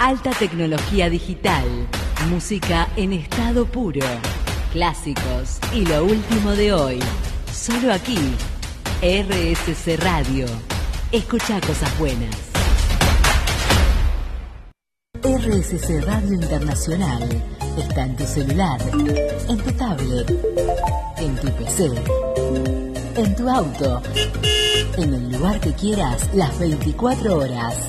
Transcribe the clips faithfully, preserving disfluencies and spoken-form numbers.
Alta tecnología digital, música en estado puro, clásicos y lo último de hoy. Solo aquí, R S C Radio. Escucha cosas buenas. R S C Radio Internacional está en tu celular, en tu tablet, en tu P C, en tu auto, en el lugar que quieras, las veinticuatro horas.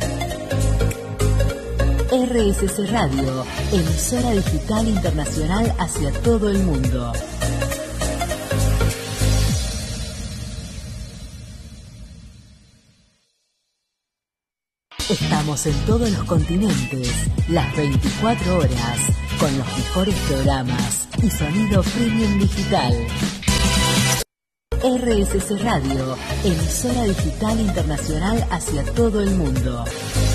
R S C Radio, emisora digital internacional hacia todo el mundo. Estamos en todos los continentes, las veinticuatro horas, con los mejores programas y sonido premium digital. R S C Radio, emisora digital internacional hacia todo el mundo.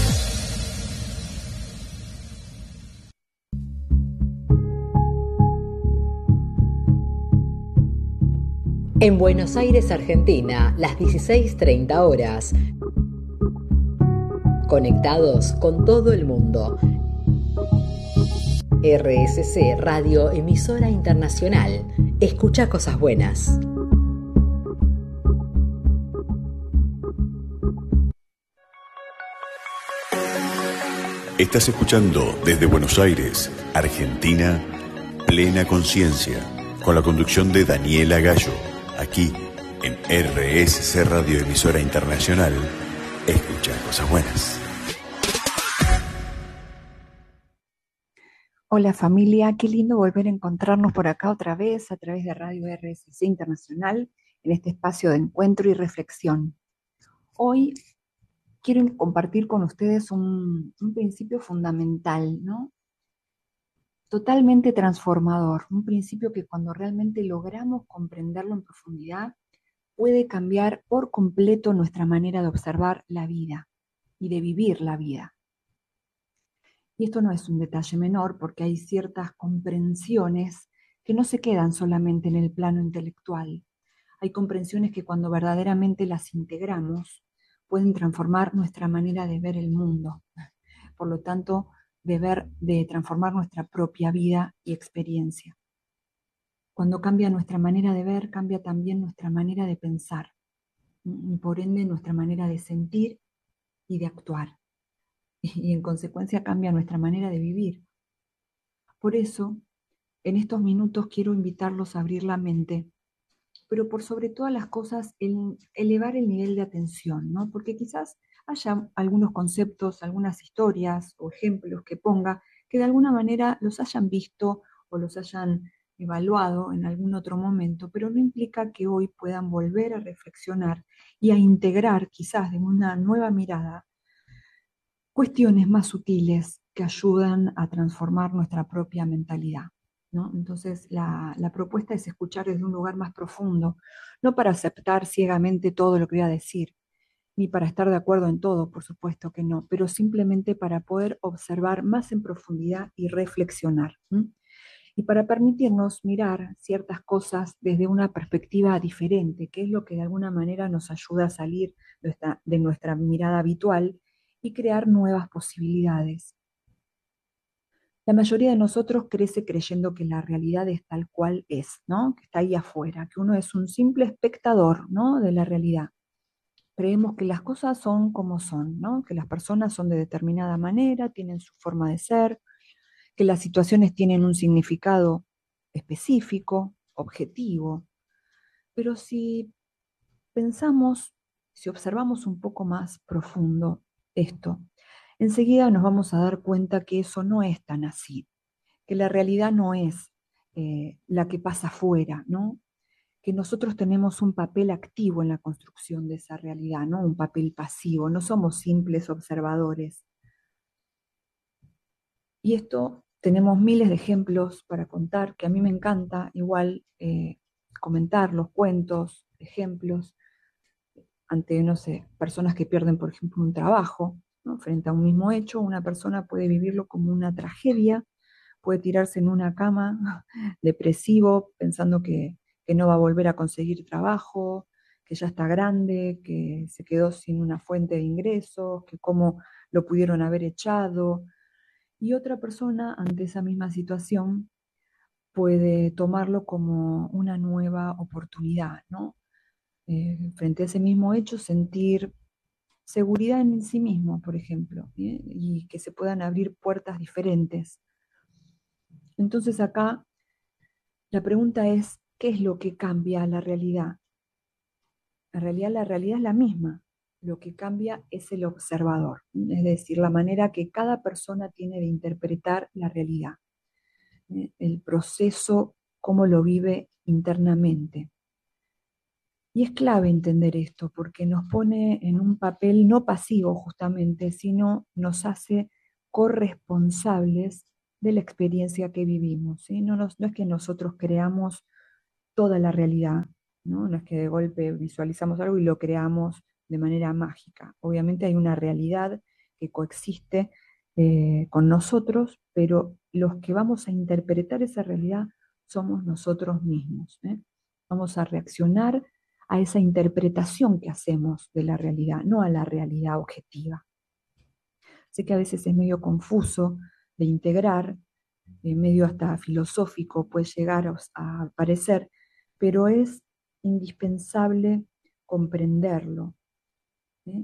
En Buenos Aires, Argentina, las dieciséis treinta horas. Conectados con todo el mundo. R S C Radio, emisora internacional. Escucha cosas buenas. Estás escuchando desde Buenos Aires, Argentina, Plena Conciencia, con la conducción de Daniela Gallo. Aquí, en R S C Radio, emisora internacional, escucha cosas buenas. Hola familia, qué lindo volver a encontrarnos por acá otra vez a través de Radio R S C Internacional en este espacio de encuentro y reflexión. Hoy quiero compartir con ustedes un, un principio fundamental, ¿no? Totalmente transformador, un principio que cuando realmente logramos comprenderlo en profundidad, puede cambiar por completo nuestra manera de observar la vida y de vivir la vida. Y esto no es un detalle menor porque hay ciertas comprensiones que no se quedan solamente en el plano intelectual. Hay comprensiones que cuando verdaderamente las integramos pueden transformar nuestra manera de ver el mundo. Por lo tanto, de ver, de transformar nuestra propia vida y experiencia. Cuando cambia nuestra manera de ver, cambia también nuestra manera de pensar, y por ende nuestra manera de sentir y de actuar. Y en consecuencia cambia nuestra manera de vivir. Por eso, en estos minutos quiero invitarlos a abrir la mente, pero por sobre todas las cosas, el, elevar el nivel de atención, ¿no? Porque quizás haya algunos conceptos, algunas historias o ejemplos que ponga que de alguna manera los hayan visto o los hayan evaluado en algún otro momento, pero no implica que hoy puedan volver a reflexionar y a integrar quizás de una nueva mirada cuestiones más sutiles que ayudan a transformar nuestra propia mentalidad, ¿no? Entonces la, la propuesta es escuchar desde un lugar más profundo, no para aceptar ciegamente todo lo que voy a decir, ni para estar de acuerdo en todo, por supuesto que no, pero simplemente para poder observar más en profundidad y reflexionar. ¿m? Y para permitirnos mirar ciertas cosas desde una perspectiva diferente, que es lo que de alguna manera nos ayuda a salir de nuestra, de nuestra mirada habitual y crear nuevas posibilidades. La mayoría de nosotros crece creyendo que la realidad es tal cual es, ¿no? Que está ahí afuera, que uno es un simple espectador, ¿no? de la realidad. Creemos que las cosas son como son, ¿no? Que las personas son de determinada manera, tienen su forma de ser, que las situaciones tienen un significado específico, objetivo. Pero si pensamos, si observamos un poco más profundo esto, enseguida nos vamos a dar cuenta que eso no es tan así, que la realidad no es eh, la que pasa afuera, ¿no? Que nosotros tenemos un papel activo en la construcción de esa realidad, no un papel pasivo, no somos simples observadores. Y esto tenemos miles de ejemplos para contar, que a mí me encanta igual eh, comentar los cuentos, ejemplos, ante, no sé, personas que pierden, por ejemplo, un trabajo, ¿no? Frente a un mismo hecho, una persona puede vivirlo como una tragedia, puede tirarse en una cama depresivo, pensando que que no va a volver a conseguir trabajo, que ya está grande, que se quedó sin una fuente de ingresos, que cómo lo pudieron haber echado. Y otra persona, ante esa misma situación, puede tomarlo como una nueva oportunidad, ¿no? Eh, frente a ese mismo hecho, sentir seguridad en sí mismo, por ejemplo, ¿eh? Y que se puedan abrir puertas diferentes. Entonces acá la pregunta es, ¿qué es lo que cambia la realidad? En realidad la realidad es la misma, lo que cambia es el observador, es decir, la manera que cada persona tiene de interpretar la realidad, ¿eh? El proceso, cómo lo vive internamente. Y es clave entender esto porque nos pone en un papel no pasivo justamente, sino nos hace corresponsables de la experiencia que vivimos, ¿sí? No, nos- no es que nosotros creamos toda la realidad, ¿no? No es que de golpe visualizamos algo y lo creamos de manera mágica. Obviamente hay una realidad que coexiste eh, con nosotros, pero los que vamos a interpretar esa realidad somos nosotros mismos, ¿eh? Vamos a reaccionar a esa interpretación que hacemos de la realidad, no a la realidad objetiva. Sé que a veces es medio confuso de integrar, eh, medio hasta filosófico puede llegar a, a parecer, pero es indispensable comprenderlo, ¿eh?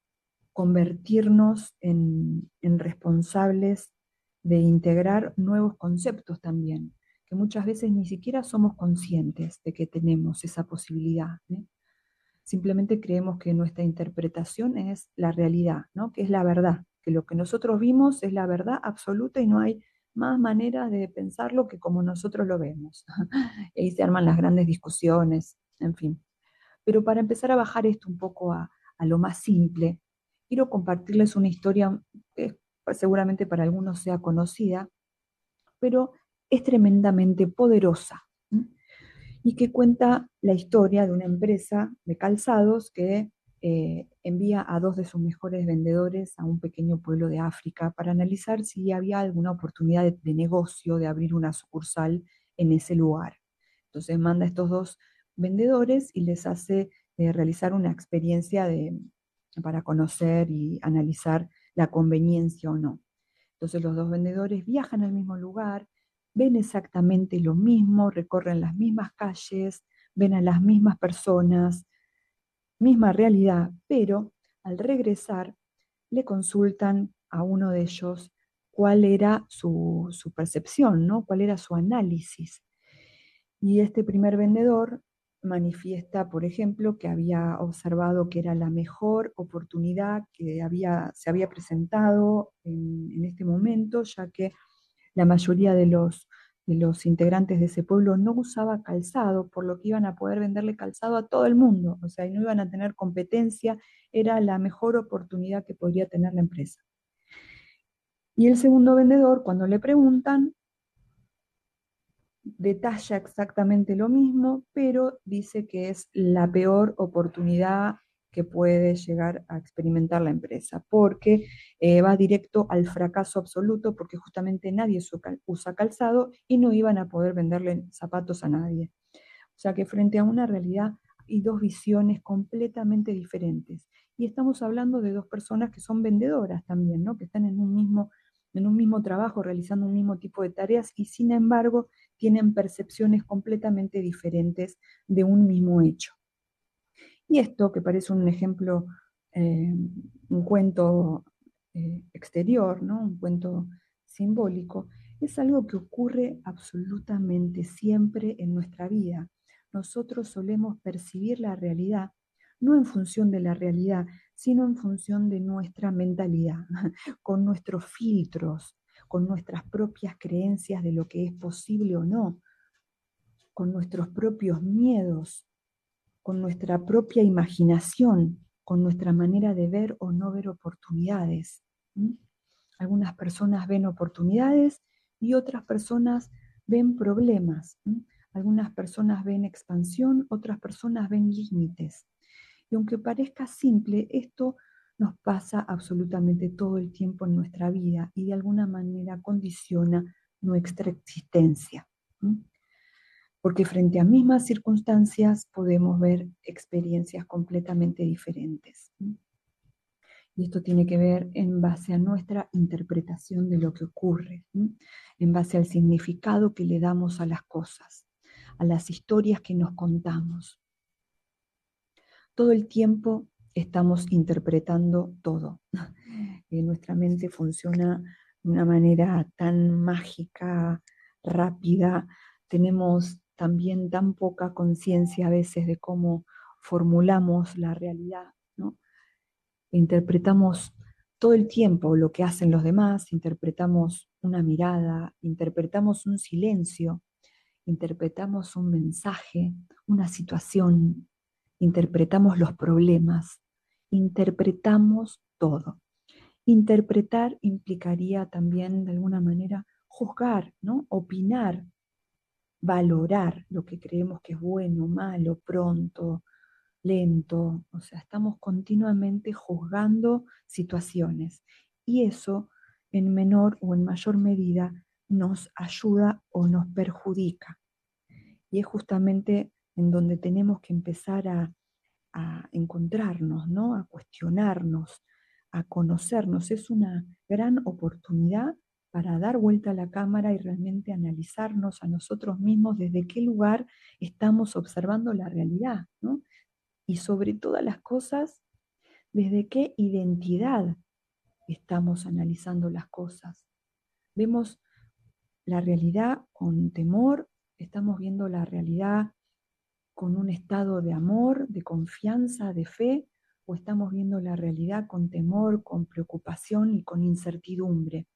Convertirnos en, en responsables de integrar nuevos conceptos también, que muchas veces ni siquiera somos conscientes de que tenemos esa posibilidad, ¿eh? Simplemente creemos que nuestra interpretación es la realidad, ¿no? Que es la verdad, que lo que nosotros vimos es la verdad absoluta y no hay más maneras de pensarlo que como nosotros lo vemos. Y ahí se arman las grandes discusiones, en fin. Pero para empezar a bajar esto un poco a, a lo más simple, quiero compartirles una historia que seguramente para algunos sea conocida, pero es tremendamente poderosa, ¿m? Y que cuenta la historia de una empresa de calzados que eh, envía a dos de sus mejores vendedores a un pequeño pueblo de África para analizar si había alguna oportunidad de, de negocio, de abrir una sucursal en ese lugar. Entonces manda a estos dos vendedores y les hace eh, realizar una experiencia de, para conocer y analizar la conveniencia o no. Entonces los dos vendedores viajan al mismo lugar, ven exactamente lo mismo, recorren las mismas calles, ven a las mismas personas, misma realidad, pero al regresar le consultan a uno de ellos cuál era su, su percepción, ¿no? Cuál era su análisis. Y este primer vendedor manifiesta, por ejemplo, que había observado que era la mejor oportunidad que había, se había presentado en, en este momento, ya que la mayoría de los, de los integrantes de ese pueblo no usaba calzado, por lo que iban a poder venderle calzado a todo el mundo, o sea, y no iban a tener competencia, era la mejor oportunidad que podría tener la empresa. Y el segundo vendedor, cuando le preguntan, detalla exactamente lo mismo, pero dice que es la peor oportunidad que puede llegar a experimentar la empresa, porque eh, va directo al fracaso absoluto, porque justamente nadie usa calzado y no iban a poder venderle zapatos a nadie. O sea que frente a una realidad hay dos visiones completamente diferentes. Y estamos hablando de dos personas que son vendedoras también, ¿no? Que están en un mismo, en un mismo trabajo, realizando un mismo tipo de tareas y sin embargo tienen percepciones completamente diferentes de un mismo hecho. Y esto, que parece un ejemplo, eh, un cuento eh, exterior, ¿no? Un cuento simbólico, es algo que ocurre absolutamente siempre en nuestra vida. Nosotros solemos percibir la realidad no en función de la realidad, sino en función de nuestra mentalidad, con nuestros filtros, con nuestras propias creencias de lo que es posible o no, con nuestros propios miedos, con nuestra propia imaginación, con nuestra manera de ver o no ver oportunidades. ¿Mm? Algunas personas ven oportunidades y otras personas ven problemas. ¿Mm? Algunas personas ven expansión, otras personas ven límites. Y aunque parezca simple, esto nos pasa absolutamente todo el tiempo en nuestra vida y de alguna manera condiciona nuestra existencia. ¿Mm? porque frente a mismas circunstancias podemos ver experiencias completamente diferentes. Y esto tiene que ver en base a nuestra interpretación de lo que ocurre, ¿sí? En base al significado que le damos a las cosas, a las historias que nos contamos. Todo el tiempo estamos interpretando todo. Eh, nuestra mente funciona de una manera tan mágica, rápida. Tenemos también tan poca conciencia a veces de cómo formulamos la realidad, ¿no? Interpretamos todo el tiempo lo que hacen los demás, interpretamos una mirada, interpretamos un silencio, interpretamos un mensaje, una situación, interpretamos los problemas, interpretamos todo. Interpretar implicaría también de alguna manera juzgar, ¿no? Opinar, valorar lo que creemos que es bueno, malo, pronto, lento, o sea, estamos continuamente juzgando situaciones y eso en menor o en mayor medida nos ayuda o nos perjudica. Y es justamente en donde tenemos que empezar a, a encontrarnos, ¿no? A cuestionarnos, a conocernos. Es una gran oportunidad para dar vuelta a la cámara y realmente analizarnos a nosotros mismos desde qué lugar estamos observando la realidad, ¿no? Y sobre todas las cosas, desde qué identidad estamos analizando las cosas. Vemos la realidad con temor, estamos viendo la realidad con un estado de amor, de confianza, de fe, o estamos viendo la realidad con temor, con preocupación y con incertidumbre.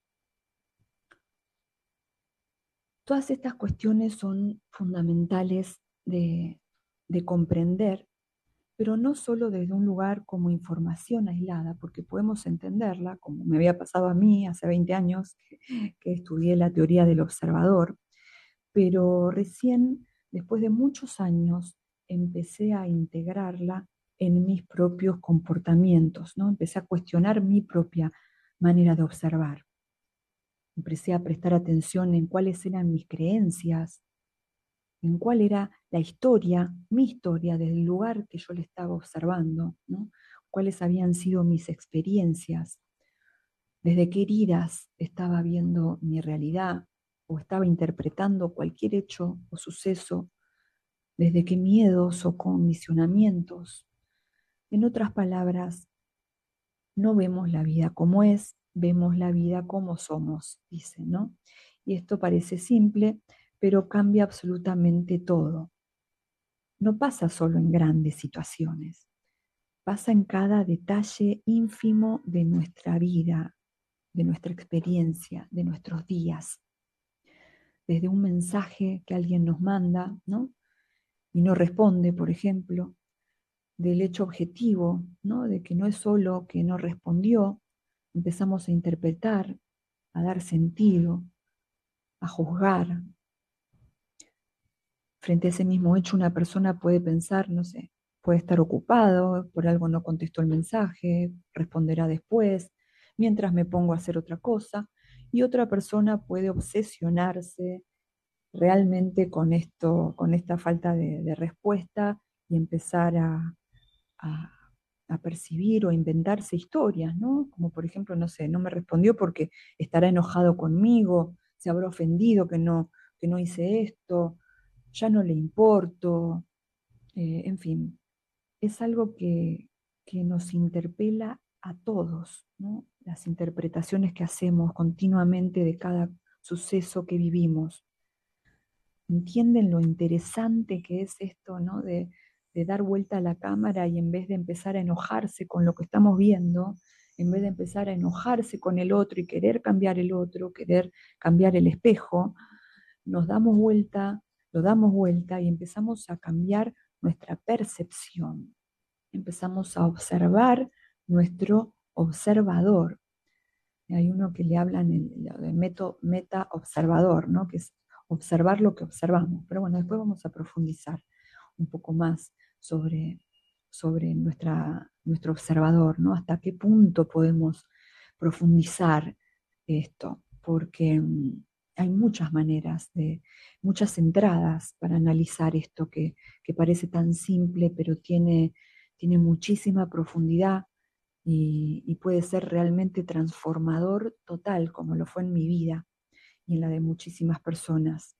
Todas estas cuestiones son fundamentales de, de comprender, pero no solo desde un lugar como información aislada, porque podemos entenderla, como me había pasado a mí hace veinte años, que, que estudié la teoría del observador, pero recién, después de muchos años, empecé a integrarla en mis propios comportamientos, ¿no? Empecé a cuestionar mi propia manera de observar. Empecé a prestar atención en cuáles eran mis creencias, en cuál era la historia, mi historia, desde el lugar que yo le estaba observando, ¿no? Cuáles habían sido mis experiencias, desde qué heridas estaba viendo mi realidad o estaba interpretando cualquier hecho o suceso, desde qué miedos o condicionamientos. En otras palabras, no vemos la vida como es, vemos la vida como somos, dice, ¿no? Y esto parece simple, pero cambia absolutamente todo. No pasa solo en grandes situaciones, pasa en cada detalle ínfimo de nuestra vida, de nuestra experiencia, de nuestros días. Desde un mensaje que alguien nos manda, ¿no? Y no responde, por ejemplo, del hecho objetivo, ¿no? De que no es solo que no respondió, empezamos a interpretar, a dar sentido, a juzgar. Frente a ese mismo hecho, una persona puede pensar, no sé, puede estar ocupado, por algo no contestó el mensaje, responderá después, mientras me pongo a hacer otra cosa, y otra persona puede obsesionarse realmente con esto, con esta falta de, de respuesta y empezar a, a, a percibir o a inventarse historias, ¿no? Como por ejemplo, no sé, no me respondió porque estará enojado conmigo, se habrá ofendido que no, que no hice esto, ya no le importo, eh, en fin, es algo que, que nos interpela a todos, ¿no? Las interpretaciones que hacemos continuamente de cada suceso que vivimos. ¿Entienden lo interesante que es esto, ¿no? De, de dar vuelta a la cámara y en vez de empezar a enojarse con lo que estamos viendo, en vez de empezar a enojarse con el otro y querer cambiar el otro, querer cambiar el espejo, nos damos vuelta, lo damos vuelta y empezamos a cambiar nuestra percepción. Empezamos a observar nuestro observador. Hay uno que le hablan de meta observador, ¿no? Que es observar lo que observamos. Pero bueno, después vamos a profundizar un poco más sobre, sobre nuestra, nuestro observador, ¿no? Hasta qué punto podemos profundizar esto, porque hay muchas maneras, de, muchas entradas para analizar esto que, que parece tan simple, pero tiene, tiene muchísima profundidad y, y puede ser realmente transformador total, como lo fue en mi vida y en la de muchísimas personas.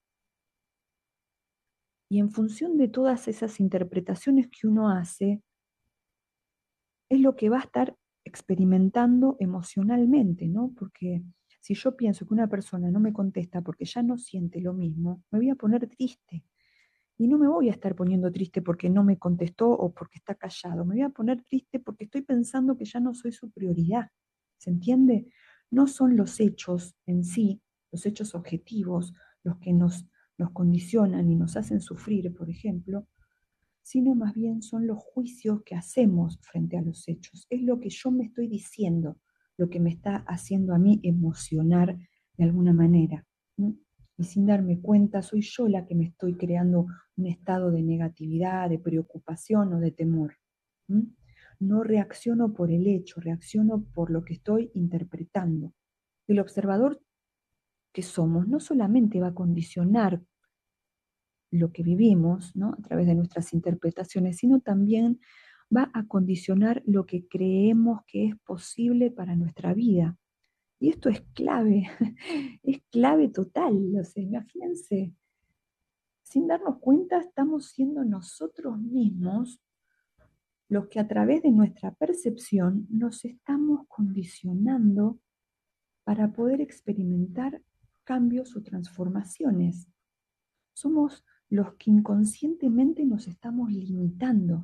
Y en función de todas esas interpretaciones que uno hace, es lo que va a estar experimentando emocionalmente, ¿no? Porque si yo pienso que una persona no me contesta porque ya no siente lo mismo, me voy a poner triste. Y no me voy a estar poniendo triste porque no me contestó o porque está callado. Me voy a poner triste porque estoy pensando que ya no soy su prioridad. ¿Se entiende? No son los hechos en sí, los hechos objetivos, los que nos, nos condicionan y nos hacen sufrir, por ejemplo, sino más bien son los juicios que hacemos frente a los hechos. Es lo que yo me estoy diciendo, lo que me está haciendo a mí emocionar de alguna manera. ¿Mm? Y sin darme cuenta, soy yo la que me estoy creando un estado de negatividad, de preocupación o de temor. ¿Mm? No reacciono por el hecho, reacciono por lo que estoy interpretando. El observador que somos no solamente va a condicionar lo que vivimos, ¿no? A través de nuestras interpretaciones, sino también va a condicionar lo que creemos que es posible para nuestra vida. Y esto es clave, es clave total. O sea, imagínense, sin darnos cuenta estamos siendo nosotros mismos los que a través de nuestra percepción nos estamos condicionando para poder experimentar cambios o transformaciones. Somos los que inconscientemente nos estamos limitando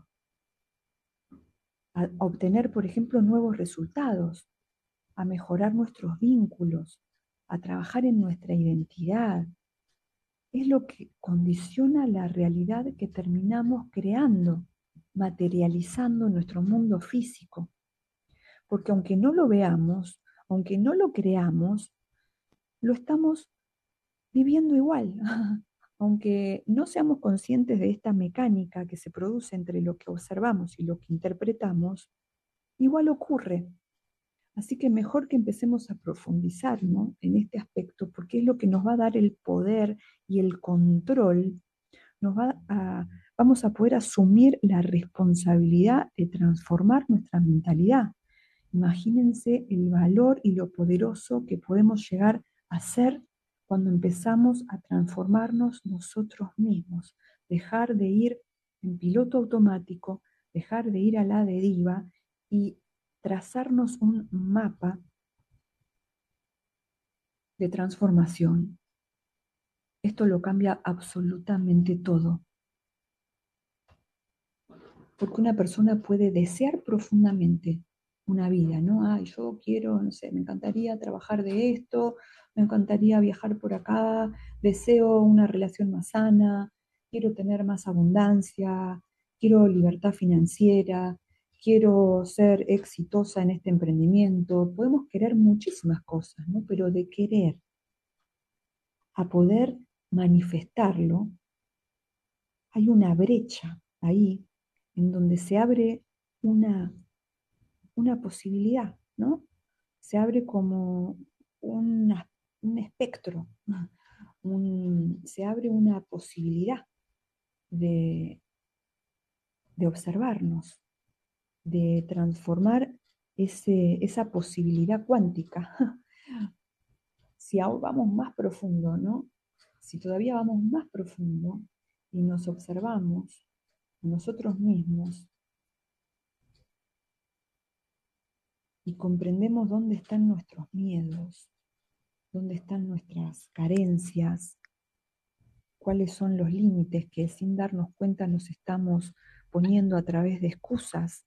a obtener, por ejemplo, nuevos resultados, a mejorar nuestros vínculos, a trabajar en nuestra identidad. Es lo que condiciona la realidad que terminamos creando, materializando nuestro mundo físico. Porque aunque no lo veamos, aunque no lo creamos, lo estamos viviendo igual. Aunque no seamos conscientes de esta mecánica que se produce entre lo que observamos y lo que interpretamos, igual ocurre. Así que mejor que empecemos a profundizar, ¿no?, en este aspecto, porque es lo que nos va a dar el poder y el control, nos va a, vamos a poder asumir la responsabilidad de transformar nuestra mentalidad. Imagínense el valor y lo poderoso que podemos llegar a ser cuando empezamos a transformarnos nosotros mismos, dejar de ir en piloto automático, dejar de ir a la deriva y trazarnos un mapa de transformación. Esto lo cambia absolutamente todo. Porque una persona puede desear profundamente una vida, ¿no? Ah, yo quiero, no sé, me encantaría trabajar de esto, me encantaría viajar por acá, deseo una relación más sana, quiero tener más abundancia, quiero libertad financiera, quiero ser exitosa en este emprendimiento. Podemos querer muchísimas cosas, ¿no? Pero de querer a poder manifestarlo, hay una brecha ahí en donde se abre una una posibilidad, ¿no? Se abre como una, un espectro, un, se abre una posibilidad de, de observarnos, de transformar ese, esa posibilidad cuántica. Si aún vamos más profundo, ¿no? Si todavía vamos más profundo y nos observamos a nosotros mismos, y comprendemos dónde están nuestros miedos, dónde están nuestras carencias, cuáles son los límites que sin darnos cuenta nos estamos poniendo a través de excusas,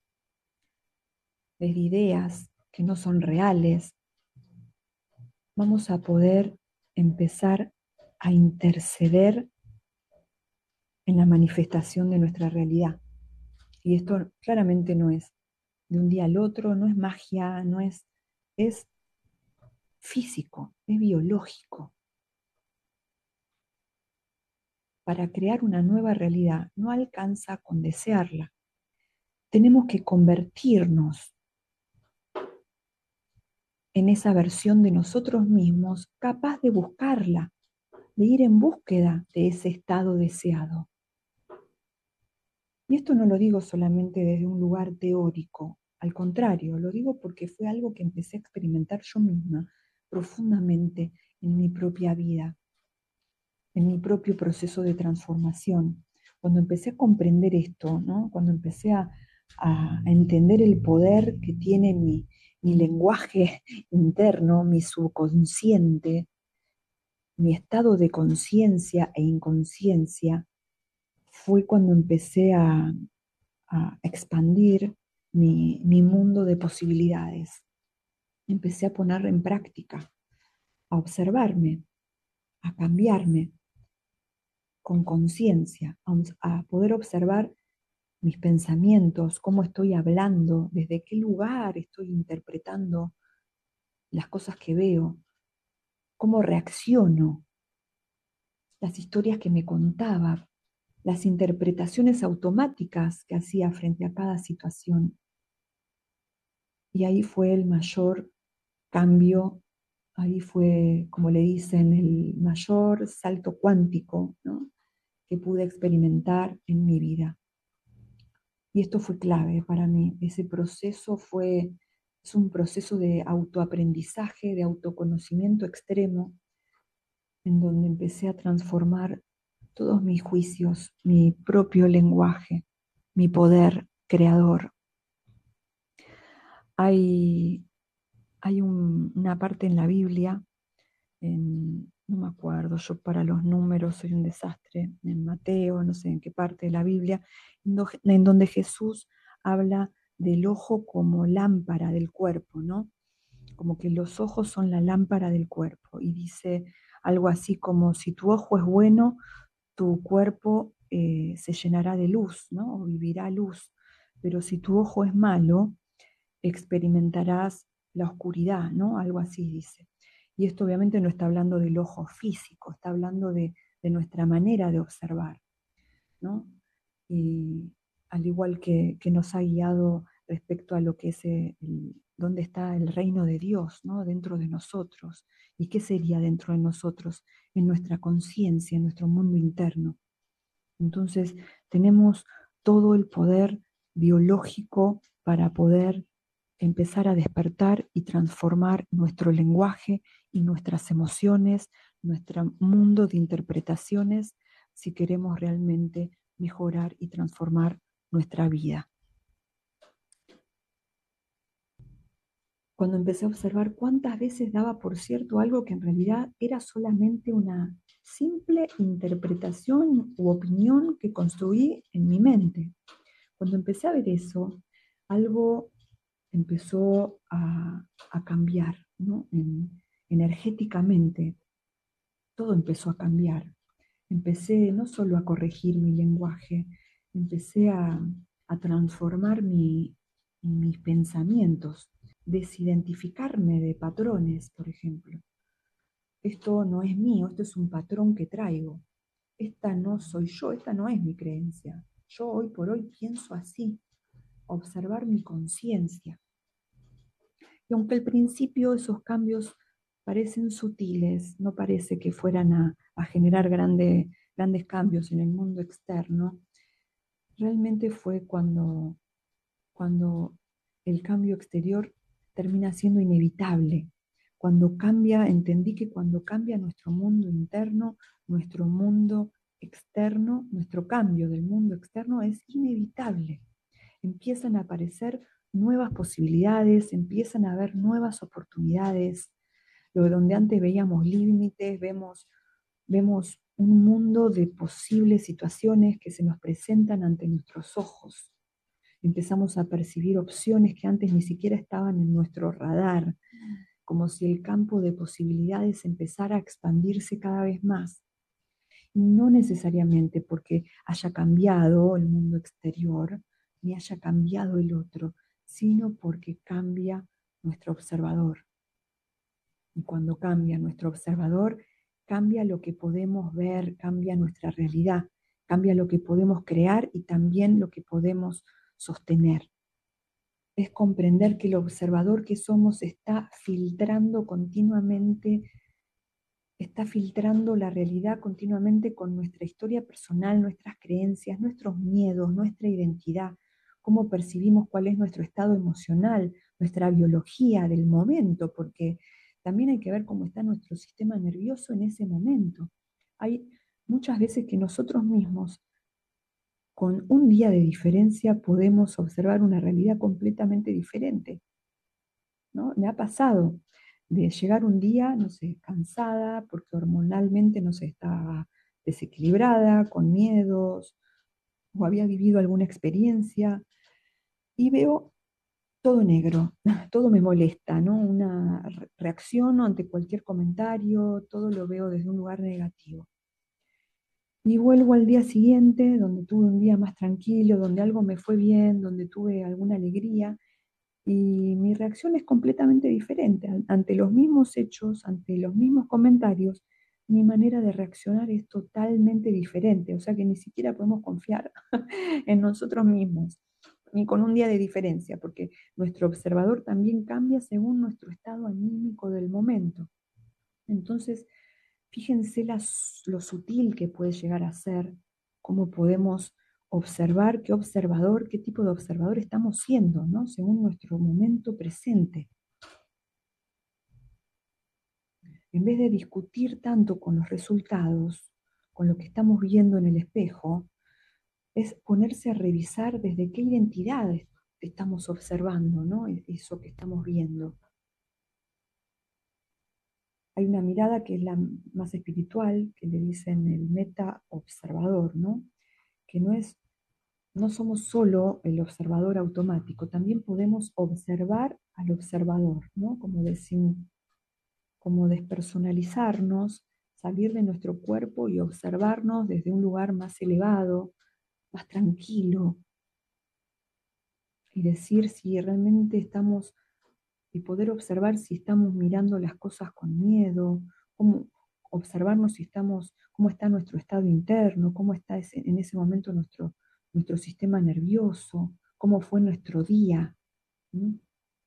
de ideas que no son reales, vamos a poder empezar a interceder en la manifestación de nuestra realidad. Y esto claramente no es de un día al otro, no es magia, no es, es físico, es biológico. Para crear una nueva realidad no alcanza con desearla. Tenemos que convertirnos en esa versión de nosotros mismos capaz de buscarla, de ir en búsqueda de ese estado deseado. Y esto no lo digo solamente desde un lugar teórico, al contrario, lo digo porque fue algo que empecé a experimentar yo misma profundamente en mi propia vida, en mi propio proceso de transformación. Cuando empecé a comprender esto, ¿no? Cuando empecé a, a entender el poder que tiene mi, mi lenguaje interno, mi subconsciente, mi estado de conciencia e inconsciencia, fue cuando empecé a, a expandir mi, mi mundo de posibilidades. Empecé a poner en práctica, a observarme, a cambiarme con conciencia, a, a poder observar mis pensamientos, cómo estoy hablando, desde qué lugar estoy interpretando las cosas que veo, cómo reacciono, las historias que me contaba, las interpretaciones automáticas que hacía frente a cada situación. Y ahí fue el mayor cambio, ahí fue, como le dicen, el mayor salto cuántico, ¿no?, que pude experimentar en mi vida. Y esto fue clave para mí. Ese proceso fue, es un proceso de autoaprendizaje, de autoconocimiento extremo, en donde empecé a transformar todos mis juicios, mi propio lenguaje, mi poder creador. Hay, hay un, una parte en la Biblia, en, no me acuerdo, yo para los números soy un desastre, en Mateo, no sé en qué parte de la Biblia, en, do, en donde Jesús habla del ojo como lámpara del cuerpo, ¿no? Como que los ojos son la lámpara del cuerpo, y dice algo así como: si tu ojo es bueno, tu cuerpo eh, se llenará de luz, ¿no? O vivirá luz. Pero si tu ojo es malo, experimentarás la oscuridad, ¿no? Algo así dice. Y esto obviamente no está hablando del ojo físico, está hablando de, de nuestra manera de observar, ¿no? Y al igual que, que nos ha guiado respecto a lo que es el, dónde está el reino de Dios, ¿no?, dentro de nosotros. ¿Y qué sería dentro de nosotros? En nuestra conciencia, en nuestro mundo interno. Entonces tenemos todo el poder biológico para poder empezar a despertar y transformar nuestro lenguaje y nuestras emociones, nuestro mundo de interpretaciones, si queremos realmente mejorar y transformar nuestra vida. Cuando empecé a observar cuántas veces daba por cierto algo que en realidad era solamente una simple interpretación u opinión que construí en mi mente. Cuando empecé a ver eso, algo empezó a, a cambiar, ¿no? En, energéticamente, todo empezó a cambiar. Empecé no solo a corregir mi lenguaje, empecé a, a transformar mi, mis pensamientos, desidentificarme de patrones, por ejemplo. Esto no es mío, esto es un patrón que traigo. Esta no soy yo, esta no es mi creencia. Yo hoy por hoy pienso así. Observar mi conciencia. Y aunque al principio esos cambios parecen sutiles, no parece que fueran a, a generar grande, grandes cambios en el mundo externo, realmente fue cuando, cuando el cambio exterior termina siendo inevitable. Cuando cambia, entendí que cuando cambia nuestro mundo interno, nuestro mundo externo, nuestro cambio del mundo externo es inevitable. Empiezan a aparecer nuevas posibilidades, empiezan a haber nuevas oportunidades. Lo donde antes veíamos límites, vemos, vemos un mundo de posibles situaciones que se nos presentan ante nuestros ojos. Empezamos a percibir opciones que antes ni siquiera estaban en nuestro radar, como si el campo de posibilidades empezara a expandirse cada vez más. Y no necesariamente porque haya cambiado el mundo exterior, ni haya cambiado el otro, sino porque cambia nuestro observador. Y cuando cambia nuestro observador, cambia lo que podemos ver, cambia nuestra realidad, cambia lo que podemos crear y también lo que podemos sostener. es comprender que el observador que somos está filtrando continuamente, está filtrando la realidad continuamente con nuestra historia personal, nuestras creencias, nuestros miedos, nuestra identidad, cómo percibimos cuál es nuestro estado emocional, nuestra biología del momento, porque también hay que ver cómo está nuestro sistema nervioso en ese momento. Hay muchas veces que nosotros mismos, con un día de diferencia, podemos observar una realidad completamente diferente, ¿no? Me ha pasado de llegar un día, no sé, cansada, porque hormonalmente no sé, estaba desequilibrada, con miedos, o había vivido alguna experiencia, y veo todo negro, todo me molesta, ¿no? Una re- reacciono ante cualquier comentario, todo lo veo desde un lugar negativo. Y vuelvo al día siguiente, donde tuve un día más tranquilo, donde algo me fue bien, donde tuve alguna alegría, y mi reacción es completamente diferente. An- Ante los mismos hechos, ante los mismos comentarios, mi manera de reaccionar es totalmente diferente. O sea que ni siquiera podemos confiar en nosotros mismos, ni con un día de diferencia, porque nuestro observador también cambia según nuestro estado anímico del momento. Entonces, fíjense las- lo sutil que puede llegar a ser, cómo podemos observar qué observador, qué tipo de observador estamos siendo, ¿no? Según nuestro momento presente. En vez de discutir tanto con los resultados, con lo que estamos viendo en el espejo, es ponerse a revisar desde qué identidad estamos observando, ¿no? Eso que estamos viendo. Hay una mirada que es la más espiritual, que le dicen el meta observador, ¿no? Que no es, no somos solo el observador automático, también podemos observar al observador, ¿no? Como decir, como despersonalizarnos, salir de nuestro cuerpo y observarnos desde un lugar más elevado, más tranquilo, y decir si realmente estamos, y poder observar si estamos mirando las cosas con miedo, cómo observarnos si estamos, cómo está nuestro estado interno, cómo está ese, en ese momento nuestro, nuestro sistema nervioso, cómo fue nuestro día. ¿Sí?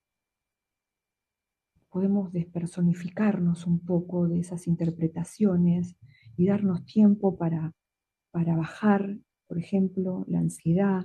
Podemos despersonificarnos un poco de esas interpretaciones y darnos tiempo para, para bajar, por ejemplo, la ansiedad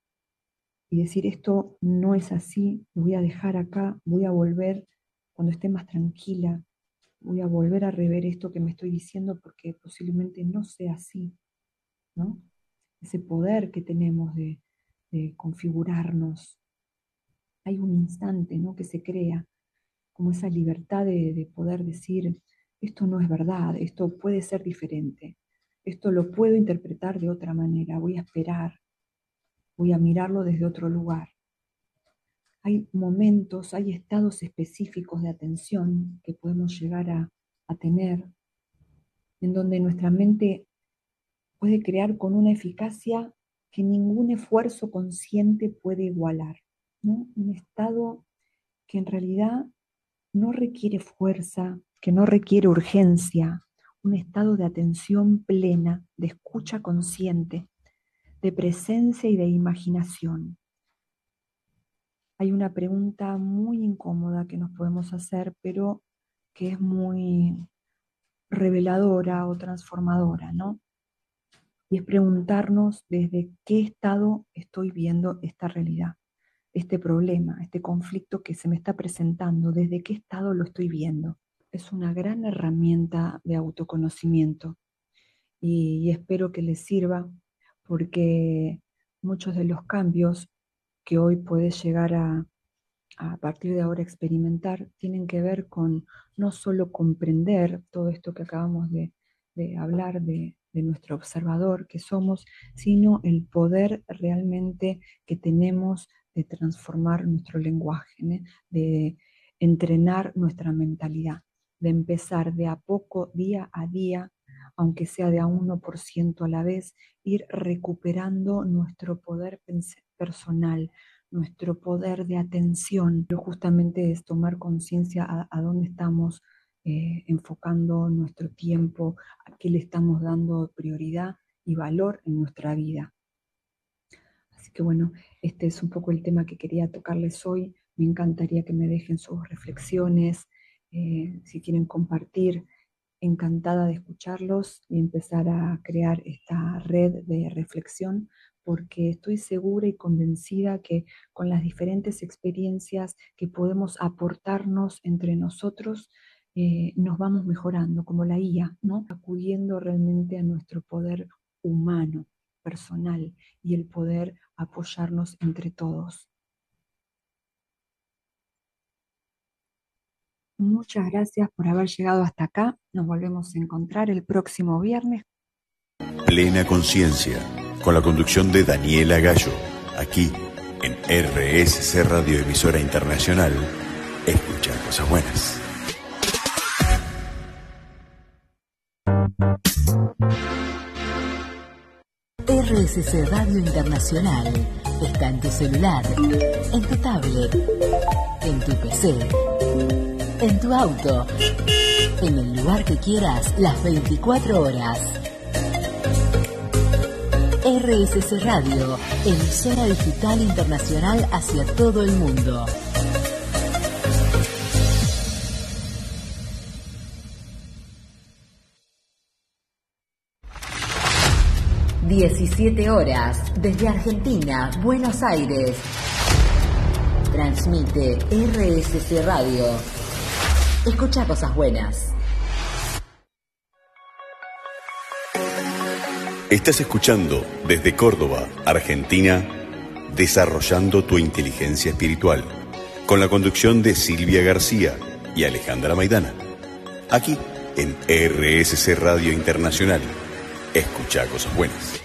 y decir esto no es así, lo voy a dejar acá, voy a volver cuando esté más tranquila, voy a volver a rever esto que me estoy diciendo porque posiblemente no sea así, ¿no? Ese poder que tenemos de, de configurarnos. Hay un instante, ¿no?, que se crea como esa libertad de, de poder decir, esto no es verdad, esto puede ser diferente, esto lo puedo interpretar de otra manera, voy a esperar, voy a mirarlo desde otro lugar. Hay momentos, hay estados específicos de atención que podemos llegar a, a tener, en donde nuestra mente puede crear con una eficacia que ningún esfuerzo consciente puede igualar, ¿no? Un estado que en realidad no requiere fuerza, que no requiere urgencia, un estado de atención plena, de escucha consciente, de presencia y de imaginación. Hay una pregunta muy incómoda que nos podemos hacer, pero que es muy reveladora o transformadora, ¿no? Y es preguntarnos desde qué estado estoy viendo esta realidad, este problema, este conflicto que se me está presentando, desde qué estado lo estoy viendo. Es una gran herramienta de autoconocimiento y, y espero que les sirva porque muchos de los cambios que hoy puedes llegar a, a partir de ahora experimentar tienen que ver con no solo comprender todo esto que acabamos de, de hablar de, de nuestro observador que somos, sino el poder realmente que tenemos de transformar nuestro lenguaje, ¿eh? De entrenar nuestra mentalidad, de empezar de a poco, día a día, aunque sea de a uno por ciento a la vez, ir recuperando nuestro poder personal, nuestro poder de atención, pero justamente es tomar conciencia a, a dónde estamos eh, enfocando nuestro tiempo, a qué le estamos dando prioridad y valor en nuestra vida. Así que bueno, este es un poco el tema que quería tocarles hoy. Me encantaría que me dejen sus reflexiones, eh, si quieren compartir, encantada de escucharlos y empezar a crear esta red de reflexión, porque estoy segura y convencida que con las diferentes experiencias que podemos aportarnos entre nosotros, eh, nos vamos mejorando, como la I A, ¿no? Acudiendo realmente a nuestro poder humano, personal, y el poder apoyarnos entre todos. Muchas gracias por haber llegado hasta acá. Nos volvemos a encontrar el próximo viernes. Plena Conciencia, con la conducción de Daniela Gallo, aquí en R S C Radio Emisora Internacional. Escucha cosas buenas. R S C Radio Internacional está en tu celular, en tu tablet, en tu P C, en tu auto, en el lugar que quieras, las veinticuatro horas. R S C Radio, emisora digital internacional hacia todo el mundo. diecisiete horas, desde Argentina, Buenos Aires. Transmite R S C Radio. Escucha cosas buenas. Estás escuchando desde Córdoba, Argentina, Desarrollando tu Inteligencia Espiritual, con la conducción de Silvia García y Alejandra Maidana. Aquí en R S C Radio Internacional. Escucha cosas buenas.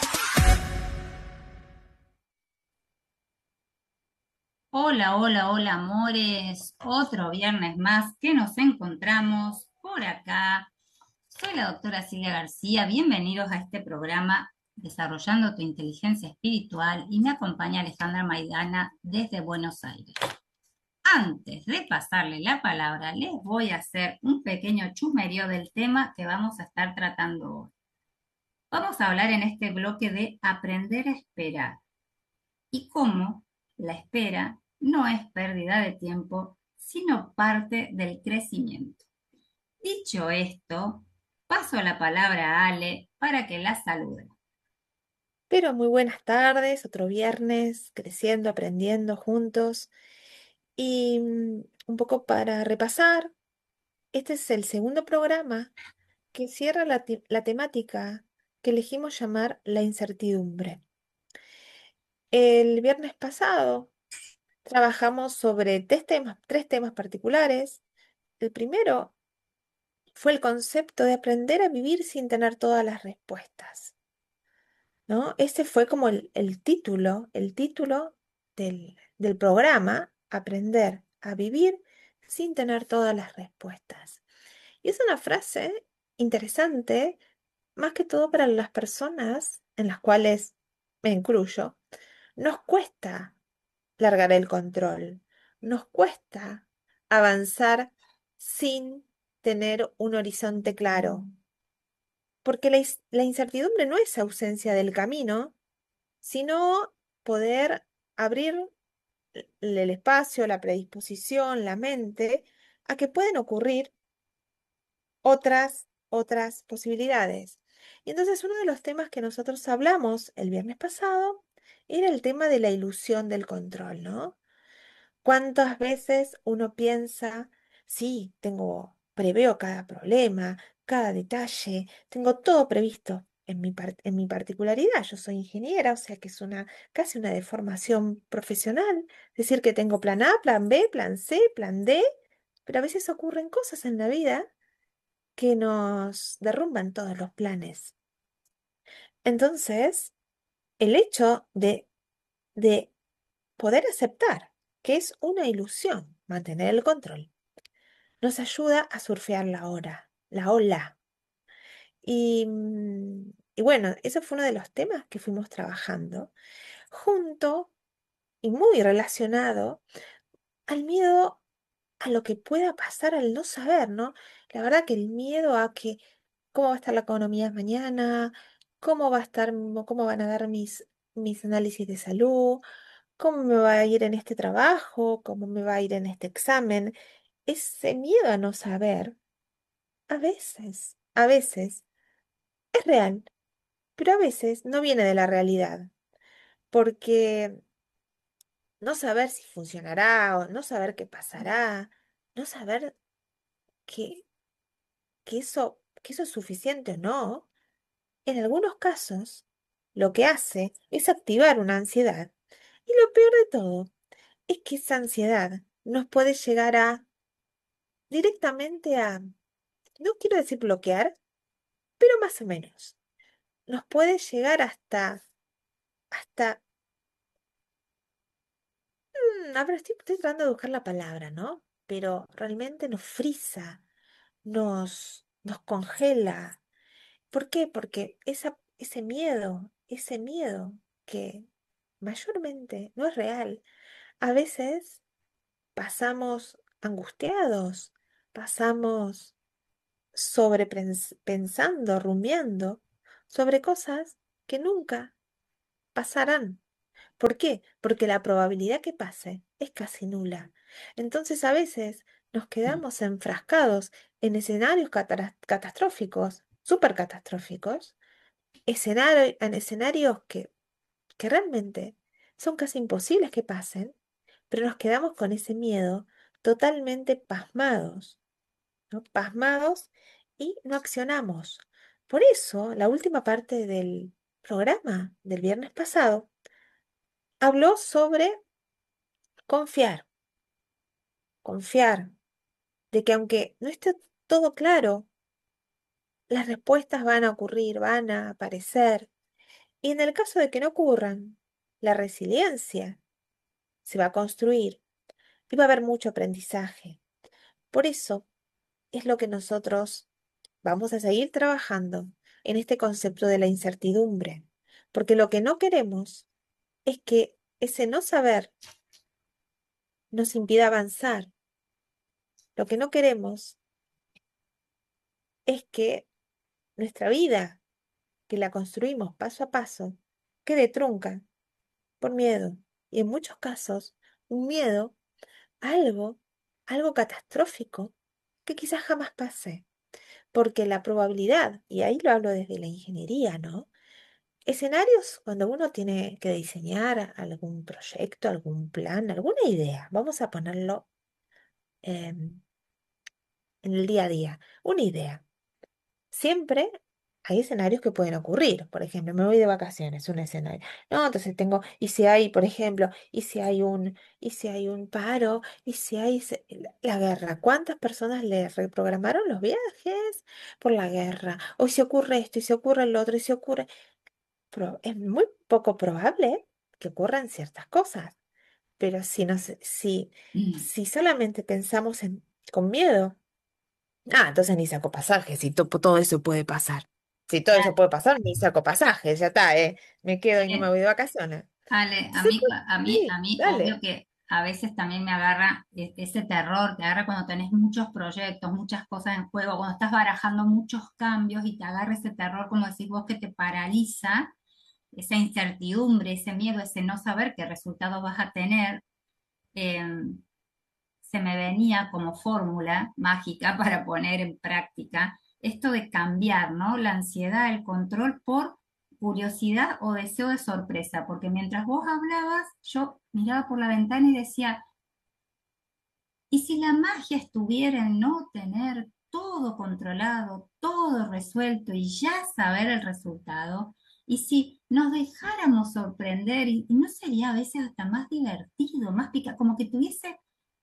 Hola, hola, hola, amores. Otro viernes más que nos encontramos por acá. Soy la doctora Silvia García. Bienvenidos a este programa Desarrollando tu Inteligencia Espiritual y me acompaña Alejandra Maidana desde Buenos Aires. Antes de pasarle la palabra, les voy a hacer un pequeño chusmerío del tema que vamos a estar tratando hoy. Vamos a hablar en este bloque de aprender a esperar y cómo la espera no es pérdida de tiempo, sino parte del crecimiento. Dicho esto, paso la palabra a Ale para que la salude. Pero muy buenas tardes, otro viernes, creciendo, aprendiendo juntos. Y mm, un poco para repasar, este es el segundo programa que cierra la, te- la temática que elegimos llamar la incertidumbre. El viernes pasado trabajamos sobre tres temas, tres temas particulares. El primero fue el concepto de aprender a vivir sin tener todas las respuestas, ¿no? Ese fue como el, el título, el título del, del programa, aprender a vivir sin tener todas las respuestas. Y es una frase interesante, más que todo para las personas en las cuales me incluyo, nos cuesta largar el control, nos cuesta avanzar sin tener un horizonte claro, porque la, is- la incertidumbre no es ausencia del camino, sino poder abrir l- el espacio, la predisposición, la mente, a que pueden ocurrir otras, otras posibilidades. Y entonces uno de los temas que nosotros hablamos el viernes pasado era el tema de la ilusión del control, ¿no? ¿Cuántas veces uno piensa, sí, tengo, preveo cada problema, cada detalle, tengo todo previsto en mi, par- en mi particularidad? Yo soy ingeniera, o sea que es una casi una deformación profesional. Decir que tengo plan A, plan B, plan C, plan D, pero a veces ocurren cosas en la vida que nos derrumban todos los planes. Entonces, el hecho de, de poder aceptar que es una ilusión mantener el control nos ayuda a surfear la hora, la ola. Y, mm, y bueno, ese fue uno de los temas que fuimos trabajando junto y muy relacionado al miedo a lo que pueda pasar al no saber, ¿no? La verdad que el miedo a que cómo va a estar la economía mañana, cómo va a estar, cómo van a dar mis mis análisis de salud, cómo me va a ir en este trabajo, cómo me va a ir en este examen. Ese miedo a no saber, a veces, a veces es real, pero a veces no viene de la realidad, porque no saber si funcionará o no saber qué pasará, no saber que, que eso, que eso es suficiente o no, en algunos casos lo que hace es activar una ansiedad. Y lo peor de todo es que esa ansiedad nos puede llegar a directamente a, no quiero decir bloquear, pero más o menos. Nos puede llegar hasta, hasta, mm, a ver, estoy, estoy tratando de buscar la palabra, ¿no? Pero realmente nos frisa, nos, nos congela. ¿Por qué? Porque esa, ese miedo, ese miedo que mayormente no es real, a veces pasamos angustiados, pasamos sobrepensando, rumiando sobre cosas que nunca pasarán. ¿Por qué? Porque la probabilidad que pase es casi nula. Entonces a veces nos quedamos enfrascados en escenarios catara- catastróficos, súper catastróficos, escenario- en escenarios que, que realmente son casi imposibles que pasen, pero nos quedamos con ese miedo totalmente pasmados, ¿no? Pasmados y no accionamos. Por eso, la última parte del programa del viernes pasado habló sobre confiar, confiar, de que aunque no esté todo claro, las respuestas van a ocurrir, van a aparecer. Y en el caso de que no ocurran, la resiliencia se va a construir y va a haber mucho aprendizaje. Por eso es lo que nosotros vamos a seguir trabajando en este concepto de la incertidumbre, porque lo que no queremos es que ese no saber nos impida avanzar. Lo que no queremos es que nuestra vida, que la construimos paso a paso, quede trunca por miedo. Y en muchos casos, un miedo a algo, algo catastrófico, que quizás jamás pase. Porque la probabilidad, y ahí lo hablo desde la ingeniería, ¿no? Escenarios cuando uno tiene que diseñar algún proyecto, algún plan, alguna idea, vamos a ponerlo em, en el día a día, una idea. Siempre hay escenarios que pueden ocurrir. Por ejemplo, me voy de vacaciones, un escenario. No, entonces tengo, y si hay, por ejemplo, y si hay un, y si hay un paro, y si hay se- la, la guerra, ¿cuántas personas le reprogramaron los viajes por la guerra? O si ocurre esto, y si ocurre lo otro, y si ocurre. Pro- es muy poco probable que ocurran ciertas cosas. Pero si nos, si, si solamente pensamos en, con miedo. Ah, entonces ni saco pasajes, si to- todo eso puede pasar. Si todo eso puede pasar, ni saco pasajes, ya está, ¿eh? Me quedo y no me Eh, voy de vacaciones. Ale, a Entonces, mí, pues, a mí, a sí, mí, obvio dale. que a veces también me agarra e- ese terror, te agarra cuando tenés muchos proyectos, muchas cosas en juego, cuando estás barajando muchos cambios y te agarra ese terror, como decís vos, que te paraliza, esa incertidumbre, ese miedo, ese no saber qué resultados vas a tener. eh, Se me venía como fórmula mágica para poner en práctica esto de cambiar, ¿no? La ansiedad, el control por curiosidad o deseo de sorpresa, porque mientras vos hablabas, yo miraba por la ventana y decía, ¿y si la magia estuviera en no tener todo controlado, todo resuelto y ya saber el resultado? ¿Y si nos dejáramos sorprender y, y no sería a veces hasta más divertido, más pica, como que tuviese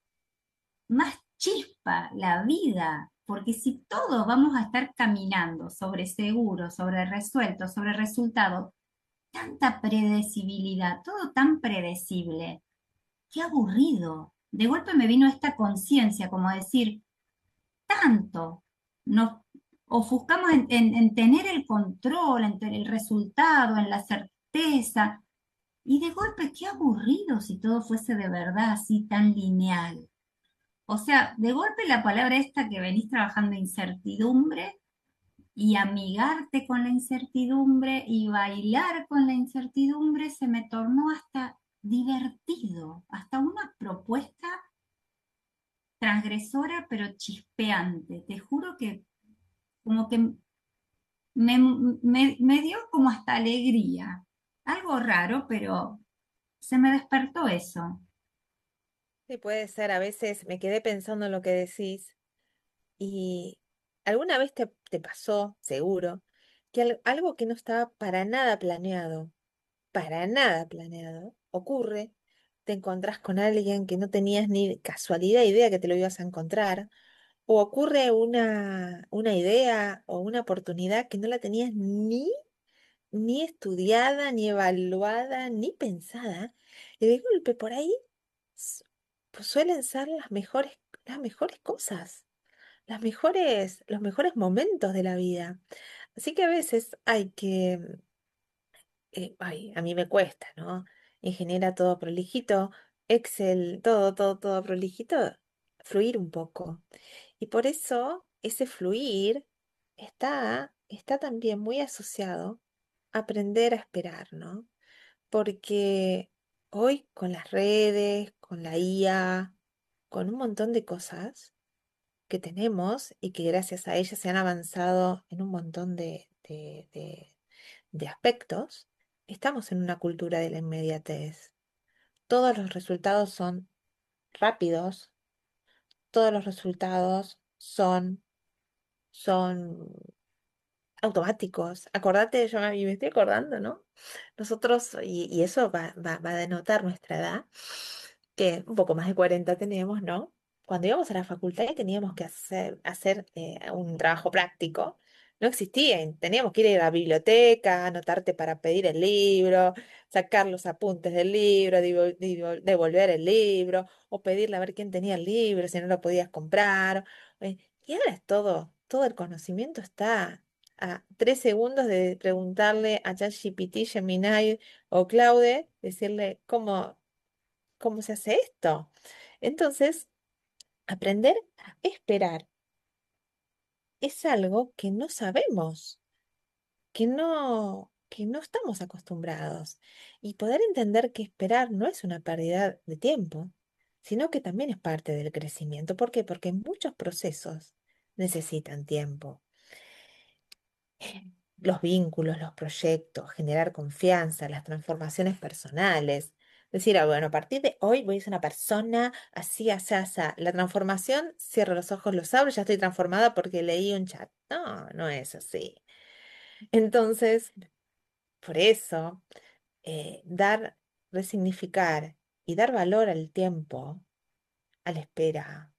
más chispa la vida, porque si todos vamos a estar caminando sobre seguro, sobre resuelto, sobre resultado, tanta predecibilidad, todo tan predecible, qué aburrido. De golpe me vino esta conciencia, como decir, tanto nos ofuscamos en, en- en tener el control, en tener el resultado, en la certeza, y de golpe qué aburrido si todo fuese de verdad así tan lineal. O sea, de golpe la palabra esta que venís trabajando, incertidumbre, y amigarte con la incertidumbre y bailar con la incertidumbre se me tornó hasta divertido, hasta una propuesta transgresora pero chispeante. Te juro que como que me, me, me dio como hasta alegría. Algo raro, pero se me despertó eso. Sí, puede ser, a veces me quedé pensando en lo que decís y alguna vez te, te pasó, seguro, que al- algo que no estaba para nada planeado, para nada planeado, ocurre, te encontrás con alguien que no tenías ni casualidad idea que te lo ibas a encontrar, o ocurre una, una idea o una oportunidad que no la tenías ni, ni estudiada, ni evaluada, ni pensada, y de golpe por ahí s- pues suelen ser las mejores, las mejores cosas, las mejores, los mejores momentos de la vida. Así que a veces hay que eh, ay, a mí me cuesta, ¿no? Ingeniera todo prolijito, Excel, todo, todo, todo prolijito, fluir un poco. Y por eso ese fluir está, está también muy asociado a aprender a esperar, ¿no? Porque hoy con las redes, con la I A, con un montón de cosas que tenemos y que gracias a ellas se han avanzado en un montón de, de, de de aspectos, estamos en una cultura de la inmediatez. Todos los resultados son rápidos, todos los resultados son, son automáticos. Acordate, yo me, me estoy acordando, ¿no? Nosotros, y, y eso va, va, va a denotar nuestra edad, que un poco más de cuarenta tenemos, ¿no? Cuando íbamos a la facultad y teníamos que hacer, hacer eh, un trabajo práctico, no existía, y teníamos que ir a la biblioteca, anotarte para pedir el libro, sacar los apuntes del libro, divo- divo- devolver el libro, o pedirle a ver quién tenía el libro, si no lo podías comprar. eh, Y ahora es todo, todo el conocimiento está a tres segundos de preguntarle a ChatGPT, Gemini o Claude, decirle cómo, cómo se hace esto. Entonces, aprender a esperar es algo que no sabemos, que no, que no estamos acostumbrados. Y poder entender que esperar no es una pérdida de tiempo, sino que también es parte del crecimiento. ¿Por qué? Porque muchos procesos necesitan tiempo. Los vínculos, los proyectos, generar confianza, las transformaciones personales. Decir, ah, bueno, a partir de hoy voy a ser una persona así, así, así. La transformación, cierro los ojos, los abro, ya estoy transformada porque leí un chat. No, no es así. Entonces, por eso, eh, dar, resignificar y dar valor al tiempo, a la espera,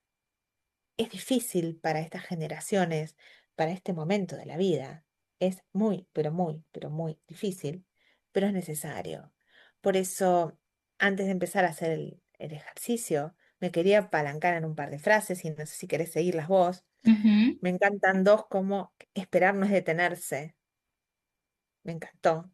es difícil para estas generaciones, para este momento de la vida. Es muy, pero muy, pero muy difícil, pero es necesario. Por eso, antes de empezar a hacer el, el ejercicio, me quería apalancar en un par de frases y no sé si querés seguirlas vos. Ujú. Me encantan dos como esperar no es detenerse. Me encantó.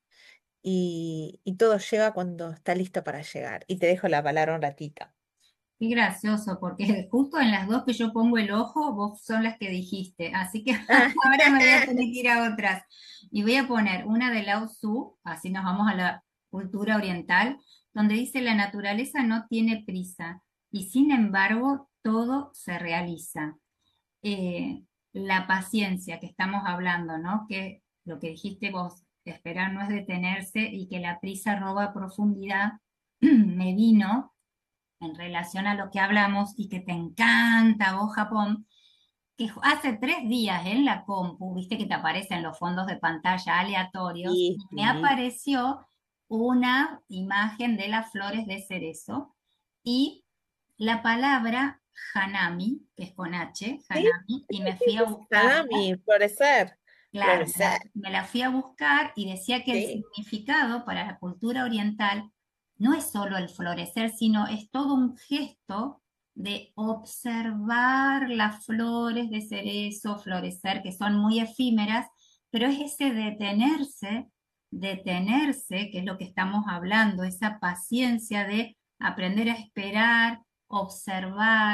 Y, y todo llega cuando está listo para llegar. Y te dejo la palabra un ratito. Qué gracioso, porque justo en las dos que yo pongo el ojo, vos son las que dijiste. Así que ahora me voy a tener que ir a otras. Y voy a poner una de Lao Tzu, así nos vamos a la cultura oriental, donde dice la naturaleza no tiene prisa y sin embargo todo se realiza. Eh, la paciencia que estamos hablando, ¿no? Que lo que dijiste vos, que esperar no es detenerse y que la prisa roba profundidad, me vino en relación a lo que hablamos y que te encanta vos, Japón, que hace tres días en la compu, viste que te aparecen los fondos de pantalla aleatorios, Sí, y me sí. apareció una imagen de las flores de cerezo y la palabra Hanami, que es con H, Sí, Hanami, y me fui a buscarla. salami, florecer, Claro, me florecer. la, me la fui a buscar y decía que el Sí. significado para la cultura oriental no es solo el florecer, sino es todo un gesto de observar las flores de cerezo, florecer, que son muy efímeras, pero es ese detenerse, detenerse, que es lo que estamos hablando, esa paciencia de aprender a esperar, observar,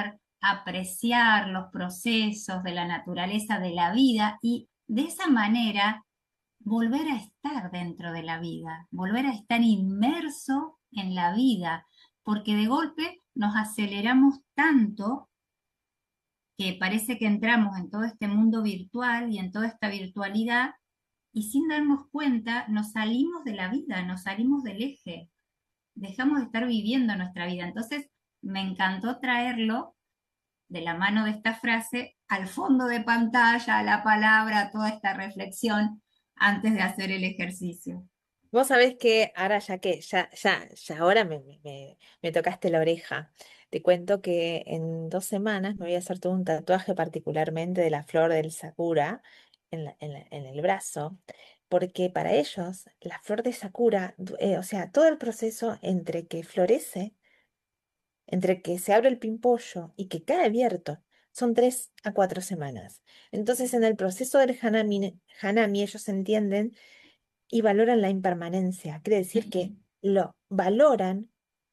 apreciar los procesos de la naturaleza de la vida y de esa manera volver a estar dentro de la vida, volver a estar inmerso en la vida, porque de golpe nos aceleramos tanto que parece que entramos en todo este mundo virtual y en toda esta virtualidad y sin darnos cuenta nos salimos de la vida, nos salimos del eje, dejamos de estar viviendo nuestra vida. Entonces me encantó traerlo de la mano de esta frase al fondo de pantalla, a la palabra, a toda esta reflexión antes de hacer el ejercicio. Vos sabés que ahora ya que, ya, ya, ya ahora me, me, me- me tocaste la oreja. Te cuento que en dos semanas me voy a hacer todo un tatuaje particularmente de la flor del sakura en la- en la- en el brazo, porque para ellos la flor de sakura, du- eh, o sea, todo el proceso entre que florece, entre que se abre el pimpollo y que cae abierto, son tres a cuatro semanas. Entonces, en el proceso del hanami, hanami ellos entienden y valoran la impermanencia. Quiere decir que lo valoran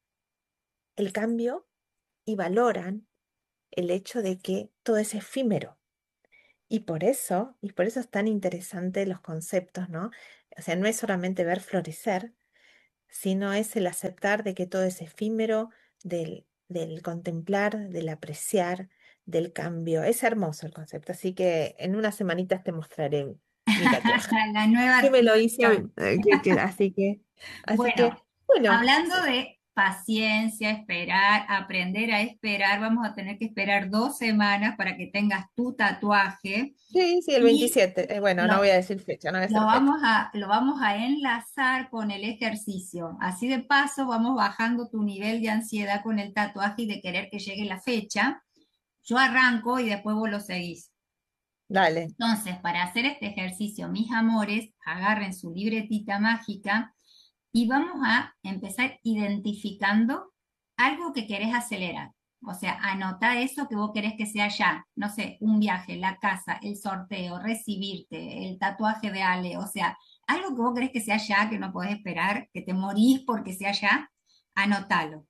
el cambio y valoran el hecho de que todo es efímero. Y por eso, y por eso es tan interesante los conceptos, ¿no? O sea, no es solamente ver florecer, sino es el aceptar de que todo es efímero, del, del contemplar, del apreciar, del cambio. Es hermoso el concepto, así que en unas semanitas te mostraré mi tatuaje. La nueva Que me lo hice, activación. eh, que- que- así que, así Bueno, que, bueno, hablando sí, de paciencia, esperar, aprender a esperar, vamos a tener que esperar dos semanas para que tengas tu tatuaje sí, sí, el y veintisiete, eh, bueno, no lo, voy a decir fecha, no voy a lo decir fecha. vamos a, lo vamos a enlazar con el ejercicio. Así de paso vamos bajando tu nivel de ansiedad con el tatuaje y de querer que llegue la fecha. Yo arranco y después vos lo seguís. Dale. Entonces, para hacer este ejercicio, mis amores, agarren su libretita mágica y vamos a empezar identificando algo que querés acelerar. O sea, anotá eso que vos querés que sea ya. No sé, un viaje, la casa, el sorteo, recibirte, el tatuaje de Ale. O sea, algo que vos querés que sea ya, que no podés esperar, que te morís porque sea ya, anotalo.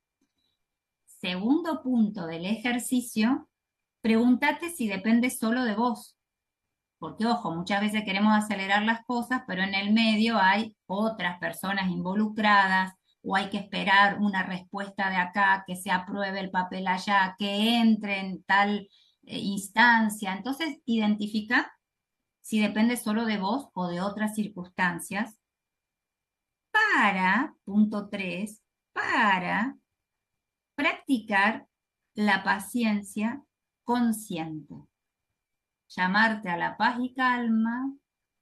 Segundo punto del ejercicio, pregúntate si depende solo de vos. Porque, ojo, muchas veces queremos acelerar las cosas, pero en el medio hay otras personas involucradas o hay que esperar una respuesta de acá, que se apruebe el papel allá, que entre en tal eh, instancia. Entonces, identifica si depende solo de vos o de otras circunstancias para, punto tres, para practicar la paciencia consciente. Llamarte a la paz y calma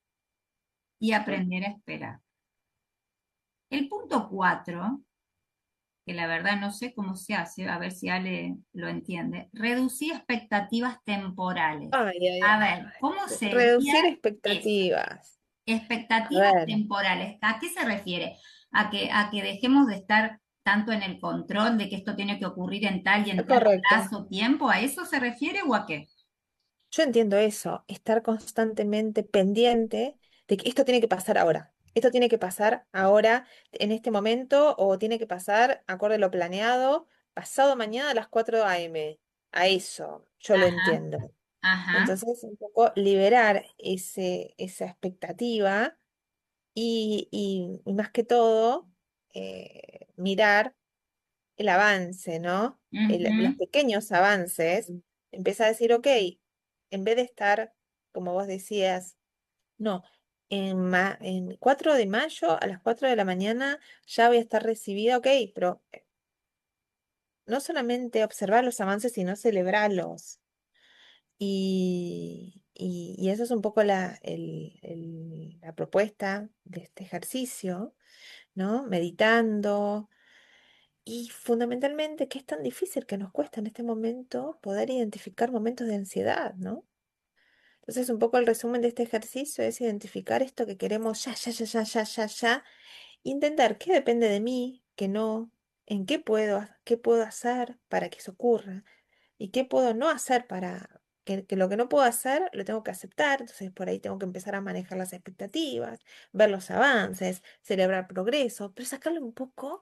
y aprender a esperar. El punto cuatro, que la verdad no sé cómo se hace, a ver si Ale lo entiende, reducir expectativas temporales. Ay, ay, A ay. ver, ¿cómo sería Reducir eso? expectativas. A Expectativas ver, temporales. ¿A qué se refiere? A que, a que dejemos de estar tanto en el control de que esto tiene que ocurrir en tal y en tal correcto. plazo, tiempo. ¿A eso se refiere o a qué? Yo entiendo eso, estar constantemente pendiente de que esto tiene que pasar ahora. Esto tiene que pasar ahora, en este momento, o tiene que pasar, acorde a lo planeado, pasado mañana a las cuatro a m. A eso, yo lo Ajá, entiendo. ajá. Entonces, un poco liberar ese, esa expectativa y, y- y más que todo, eh, mirar el avance, ¿no? El- los Ujú, pequeños avances, empieza a decir, ok, en vez de estar, como vos decías, no, en, ma- en cuatro de mayo a las cuatro de la mañana ya voy a estar recibida, ok, pero eh, no solamente observar los avances, sino celebrarlos. Y, y, y eso es un poco la, el- el- la propuesta de este ejercicio, ¿no? Meditando. Y fundamentalmente, ¿qué es tan difícil que nos cuesta en este momento poder identificar momentos de ansiedad, ¿no? Entonces, un poco el resumen de este ejercicio es identificar esto que queremos ya, ya, ya, ya, ya, ya, ya, y entender qué depende de mí, qué no, en qué puedo, ha- qué puedo hacer para que eso ocurra y qué puedo no hacer para que, que lo que no puedo hacer lo tengo que aceptar. Entonces, por ahí tengo que empezar a manejar las expectativas, ver los avances, celebrar progreso, pero sacarle un poco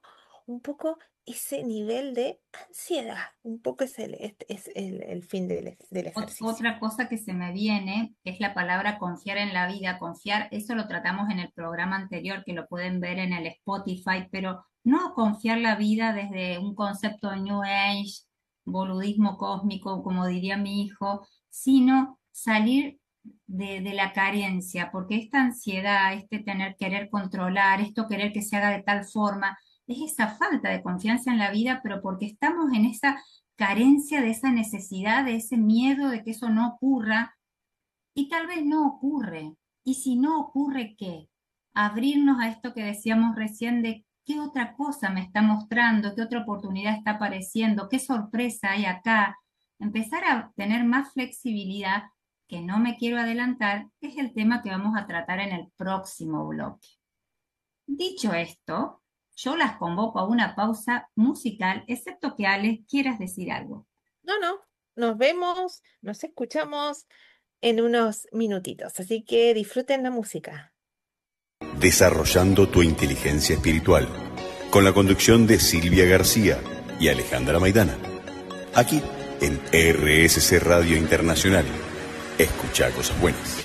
un poco ese nivel de ansiedad. Un poco es el, es, es el, el fin del, del Ot- ejercicio. Otra cosa que se me viene es la palabra confiar en la vida. Confiar, eso lo tratamos en el programa anterior, que lo pueden ver en el Spotify, pero no confiar la vida desde un concepto New Age, boludismo cósmico, como diría mi hijo, sino salir de, de la carencia, porque esta ansiedad, este tener, querer controlar, esto querer que se haga de tal forma, es esa falta de confianza en la vida, pero porque estamos en esa carencia, de esa necesidad, de ese miedo de que eso no ocurra, y tal vez no ocurre. Y si no ocurre, ¿qué? Abrirnos a esto que decíamos recién de qué otra cosa me está mostrando, qué otra oportunidad está apareciendo, qué sorpresa hay acá. Empezar a tener más flexibilidad, que no me quiero adelantar, es el tema que vamos a tratar en el próximo bloque. Dicho esto, yo las convoco a una pausa musical, excepto que Alex quieras decir algo. No, no, nos vemos, nos escuchamos en unos minutitos, así que disfruten la música. Desarrollando tu inteligencia espiritual, con la conducción de Silvia García y Alejandra Maidana. Aquí en R S C Radio Internacional. Escucha cosas buenas.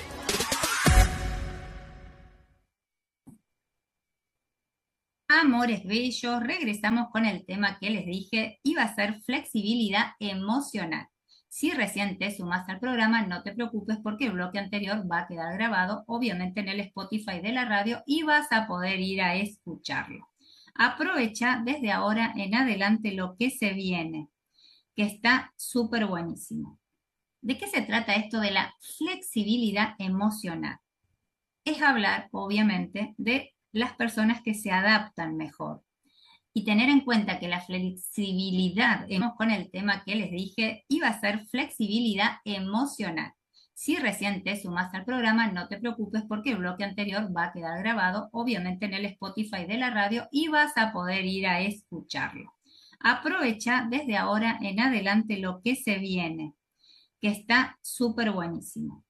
Amores bellos, regresamos con el tema que les dije, iba a ser flexibilidad emocional. Si recién te sumas al programa, no te preocupes porque el bloque anterior va a quedar grabado, obviamente en el Spotify de la radio, y vas a poder ir a escucharlo. Aprovecha desde ahora en adelante lo que se viene, que está súper buenísimo. ¿De qué se trata esto de la flexibilidad emocional? Es hablar, obviamente, de las personas que se adaptan mejor. Y tener en cuenta que la flexibilidad, con el tema que les dije, iba a ser flexibilidad emocional. Si recién te sumas al programa, no te preocupes porque el bloque anterior va a quedar grabado, obviamente en el Spotify de la radio, y vas a poder ir a escucharlo. Aprovecha desde ahora en adelante lo que se viene, que está súper buenísimo.